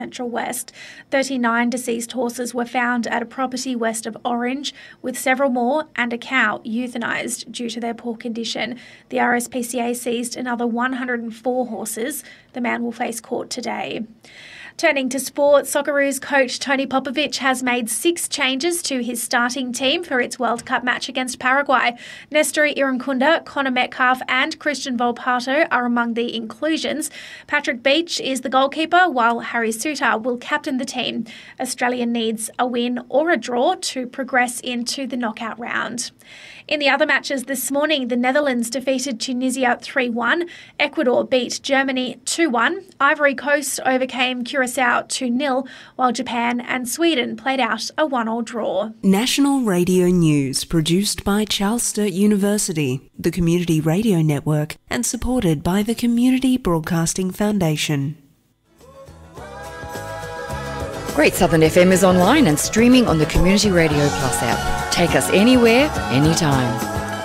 Central West. 39 deceased horses were found at a property west of Orange, with several more and a cow euthanised due to their poor condition. The RSPCA seized another 104 horses. The man will face court today. Turning to sport, Socceroos coach Tony Popovic has made 6 changes to his starting team for its World Cup match against Paraguay. Nestori Irankunda, Connor Metcalf and Christian Volpato are among the inclusions. Patrick Beach is the goalkeeper, while Harry Suter will captain the team. Australia needs a win or a draw to progress into the knockout round. In the other matches this morning, the Netherlands defeated Tunisia 3-1, Ecuador beat Germany 2-1, Ivory Coast overcame Curacao 2-0, while Japan and Sweden played out a 1-1 draw. National Radio News, produced by Charles Sturt University, the Community Radio Network, and supported by the Community Broadcasting Foundation. Great Southern FM is online and streaming on the Community Radio Plus app. Take us anywhere, anytime.